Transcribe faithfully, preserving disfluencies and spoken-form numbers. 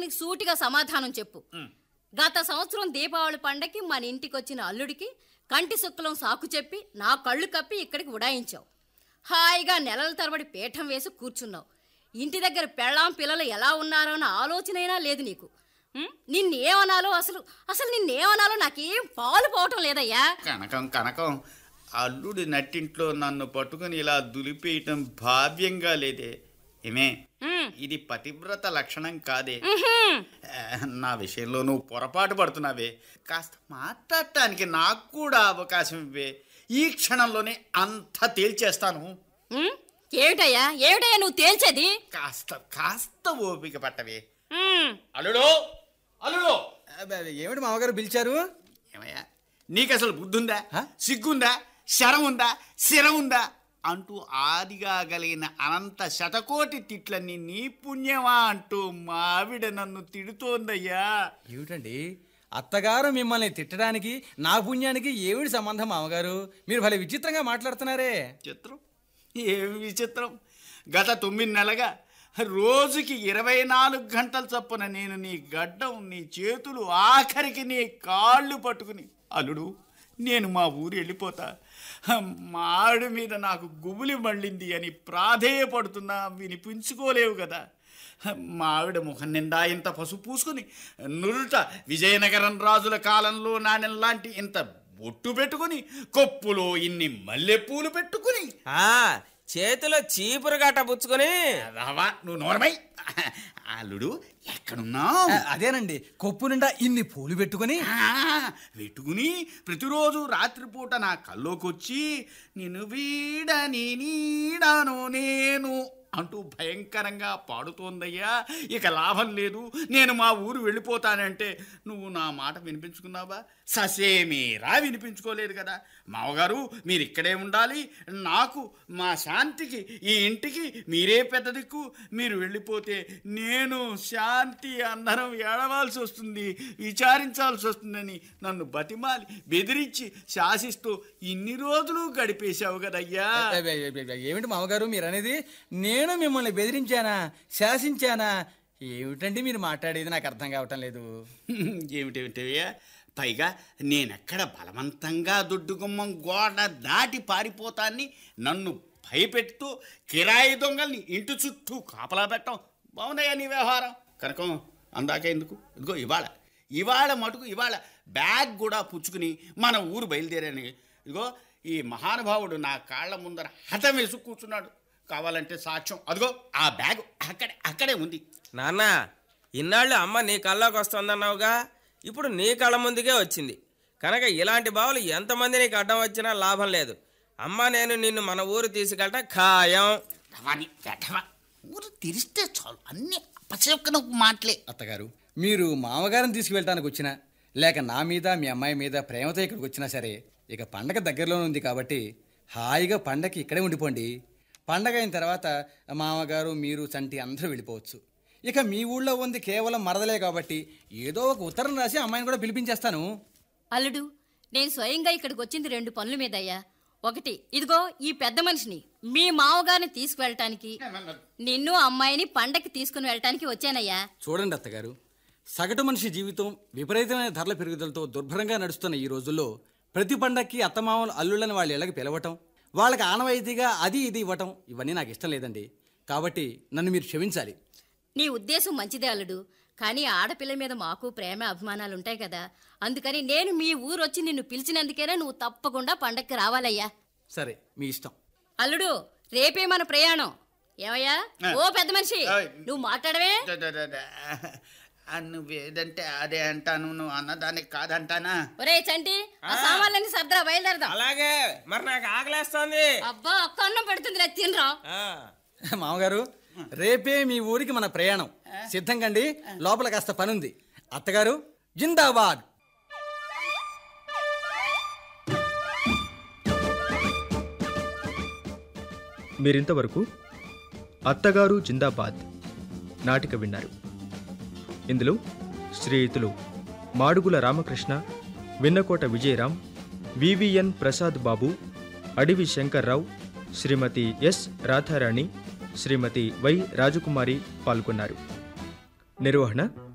ప్రశ్నకి సూటిగా సమాధానం చెప్పు. గత సంవత్సరం దీపావళి పండగకి మన ఇంటికి వచ్చిన అల్లుడికి కంటి సుక్కలం సాకు చెప్పి నా కళ్ళు కప్పి ఇక్కడికి ఉడాయించావు. హాయిగా నెలల తరబడి పీఠం వేసి కూర్చున్నావు. ఇంటి దగ్గర పెళ్ళాం పిల్లలు ఎలా ఉన్నారో అన్న ఆలోచనైనా లేదు నీకు. నిన్నేమనాలో అసలు అసలు నిన్నేమనాలో నాకేం పాలు పోవటం లేదయ్యా. కనకం కనకం అల్లుడి నట్టింట్లో నన్ను పట్టుకుని ఇలా దులిపేయటం భావ్యంగా లేదే. ఏమే, ఇది పతివ్రత లక్షణం కాదే. నా విషయంలో నువ్వు పొరపాటు పడుతున్నావే. కాస్త మాట్లాడటానికి నాకు కూడా అవకాశం ఇవ్వే. ఈ క్షణంలోనే అంతా తేల్చేస్తాను. ఏమిటయ్యా ఏమిటయ్యా నువ్వు తేల్చేది? కాస్త కాస్త ఓపిక పట్టవే. అల్లుడు అల్లుడు. ఏమిటి మామగారు పిలిచారు? ఏమయ్యా, నీకు అసలు బుద్ధుందా, సిగ్గుందా, శరం ఉందా, శిరం ఉందా అంటూ ఆదిగా కలిగిన అనంత శతకోటి తిట్లన్నీ నీ పుణ్యమా అంటూ మావిడ నన్ను తిడుతోందయ్యా. ఏమిటండి, అత్తగారు మిమ్మల్ని తిట్టడానికి నా పుణ్యానికి ఏమిటి సంబంధం మామగారు? మీరు భలే విచిత్రంగా మాట్లాడుతున్నారే. చిత్రం ఏమి విచిత్రం? గత తొమ్మిది నెలగా రోజుకి ఇరవై నాలుగు గంటల చొప్పున నేను నీ గడ్డం, నీ చేతులు, ఆఖరికి నీ కాళ్ళు పట్టుకుని అల్లుడు నేను మా ఊరు వెళ్ళిపోతా, మాడు మీద నాకు గుబులి మళ్ళింది అని ప్రాధేయపడుతున్నా వినిపించుకోలేవు కదా. మావిడ ముఖం నిండా ఇంత పసుపు పూసుకుని నురుట విజయనగరం రాజుల కాలంలో నాణెల్లాంటి ఇంత బొట్టు పెట్టుకుని కొప్పులో ఇన్ని మల్లెపూలు పెట్టుకుని చేతిలో చీపురు గట్ట పుచ్చుకొని రావా నువ్వు నోరమై. అల్లుడు ఎక్కడున్నావు? అదేనండి, కొప్పు నిండా ఇన్ని పూలు పెట్టుకుని పెట్టుకుని ప్రతిరోజు రాత్రిపూట నా కల్లోకొచ్చి నిన్ను వీడని నీడాను నేను అంటూ భయంకరంగా పాడుతోందయ్యా. ఇక లాభం లేదు, నేను మా ఊరు వెళ్ళిపోతానంటే నువ్వు నా మాట వినిపించుకున్నావా? ససేమీరా వినిపించుకోలేదు కదా. మావగారు మీరు ఇక్కడే ఉండాలి, నాకు మా శాంతికి ఈ ఇంటికి మీరే పెద్ద దిక్కు. మీరు వెళ్ళిపోతే నేను శాంతి అందరం ఏడవాల్సి వస్తుంది, విచారించాల్సి వస్తుందని నన్ను బతిమాలి బెదిరించి శాసిస్తూ ఇన్ని రోజులు గడిపేశావు కదయ్యా. ఏమిటి మామగారు మీరు అనేది? నేను మిమ్మల్ని బెదిరించానా, శాసించానా? ఏమిటండి మీరు మాట్లాడేది? నాకు అర్థం కావటం లేదు. ఏమిటేమిటయ్యా, పైగా నేనెక్కడ బలవంతంగా దుడ్డుగుమ్మం గోడ దాటి పారిపోతాన్ని నన్ను భయపెడుతూ కిరాయి దొంగల్ని ఇంటి చుట్టూ కాపలా పెట్టడం బాగుందయ్యా నీ వ్యవహారం. కనుక అందాక ఎందుకు, ఇదిగో ఇవాళ ఇవాళ మటుకు ఇవాళ బ్యాగ్ కూడా పుచ్చుకుని మన ఊరు బయలుదేరాను. ఇదిగో ఈ మహానుభావుడు నా కాళ్ళ ముందర హఠం వేసు కూర్చున్నాడు. కావాలంటే సాక్ష్యం, అదిగో ఆ బ్యాగ్ అక్కడే అక్కడే ఉంది. నాన్న, ఇన్నాళ్ళు అమ్మ నీ కళ్ళలోకి వస్తుందన్నావుగా, ఇప్పుడు నీ కళ్ళ ముందుకే వచ్చింది కనుక ఇలాంటి బావులు ఎంతమంది నీకు అడ్డం వచ్చినా లాభం లేదు. అమ్మ నేను నిన్ను మన ఊరు తీసుకెళ్ళటం ఖాయం. ఊరు తెరిస్తే చాలు అన్ని అపశకున మాటలే. అత్తగారు, మీరు మామగారిని తీసుకువెళ్ళటానికి వచ్చినా లేక నా మీద మీ అమ్మాయి మీద ప్రేమతో ఇక్కడికి వచ్చినా సరే, ఇక పండగ దగ్గరలోనే ఉంది కాబట్టి హాయిగా పండగకి ఇక్కడే ఉండిపోండి. పండగ అయిన తర్వాత మామగారు మీరు చంటి అందరూ వెళ్ళిపోవచ్చు. ఇక మీ ఊళ్ళో ఉంది కేవలం మరదలే కాబట్టి ఏదో ఒక ఉత్తరం రాసి అమ్మాయిని కూడా పిలిపించేస్తాను. అల్లుడు, నేను స్వయంగా ఇక్కడికి వచ్చింది రెండు పనుల మీద అయ్యా. ఒకటి, ఇదిగో ఈ పెద్ద మనిషిని మీ మామగారిని తీసుకువెళ్ళటానికి, నిన్ను అమ్మాయిని పండగకి తీసుకుని వెళ్ళటానికి వచ్చానయ్యా. చూడండి అత్తగారు, సగటు మనిషి జీవితం విపరీతమైన ధరల పెరుగుదలతో దుర్భరంగా నడుస్తున్న ఈ రోజుల్లో ప్రతి పండక్కి అత్తమామలు అల్లుళ్ళని వాళ్ళ ఇళ్ళకి పిలవటం, వాళ్ళకి ఆనవాయితీగా అది ఇది ఇవ్వటం ఇవన్నీ నాకు ఇష్టం లేదండి. కాబట్టి నన్ను మీరు క్షమించాలి. నీ ఉద్దేశం మంచిదే అల్లుడు, కానీ ఆడపిల్ల మీద మాకు ప్రేమ అభిమానాలు ఉంటాయి కదా. అందుకని నేను మీ ఊరు వచ్చి నిన్ను పిలిచినందుకేనా నువ్వు తప్పకుండా పండక్కి రావాలయ్యా. సరే, మీ ఇష్టం. అల్లుడు, రేపే మన ప్రయాణం. ఏమయ్యా ఓ పెద్ద మనిషి, నువ్వు మాట్లాడవే. నువ్వేదంటే అదే అంటాను, నువ్వు అన్నదానికి కాదంటానా? ఒరే చంటి, ఆ సామాన్లన్నీ సర్దరా, బయలుదేరదాం. అలాగే, మరి నాకు ఆకలేస్తోంది. అబ్బా, ఒక్క అన్నం పెడుతుంది తినరా. మామగారు, రేపే మీ ఊరికి మన ప్రయాణం. సిద్ధంగండి, లోపల కాస్త పనుంది. అత్తగారు జిందాబాద్. మీరింతవరకు అత్తగారు జిందాబాద్ నాటిక విన్నారు. ఇందులో శ్రీయుతులు మాడుగుల రామకృష్ణ, విన్నకోట విజయరాం, వివిఎన్ ప్రసాద్ బాబు, అడివి శంకర్రావు, శ్రీమతి ఎస్ రాధారాణి, శ్రీమతి వై రాజకుమారి పాల్గొన్నారు. నిర్వహణ